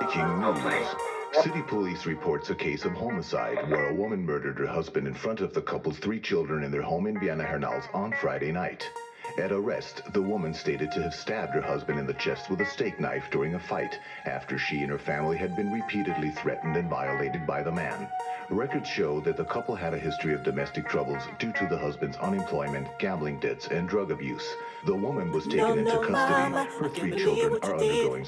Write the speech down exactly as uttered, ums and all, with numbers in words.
Breaking news. City police reports a case of homicide where a woman murdered her husband in front of the couple's three children in their home in Viana Hernals on Friday night. At arrest, the woman stated to have stabbed her husband in the chest with a steak knife during a fight after she and her family had been repeatedly threatened and violated by the man. Records show that the couple had a history of domestic troubles due to the husband's unemployment, gambling debts, and drug abuse. The woman was taken No, into no, custody. mama, Her I can't three believe children what you are did. undergoing